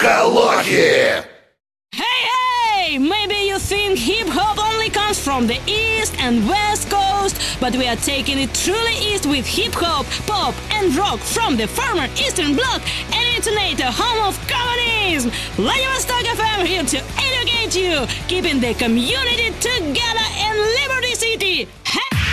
Сука, лохи! Hey, maybe you think hip-hop only comes from the East and West Coast, but we are taking it truly east with hip-hop, pop and rock from the former Eastern Bloc and into the home of communism. Vladivostok FM here to educate you, keeping the community together in Liberty City. Hey!